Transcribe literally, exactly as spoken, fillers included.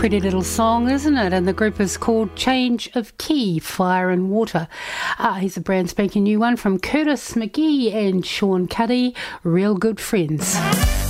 Pretty little song, isn't it? And the group is called Change of Key, Fire and Water. Ah, here's a brand spanking new one from Curtis McGee and Sean Cuddy, Real Good Friends.